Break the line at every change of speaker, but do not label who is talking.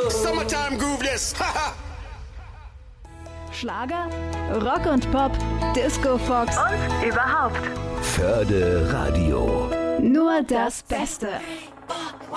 Summertime Groove, yes.
Schlager, Rock und Pop, Disco Fox
und überhaupt.
Förde Radio.
Nur das Beste.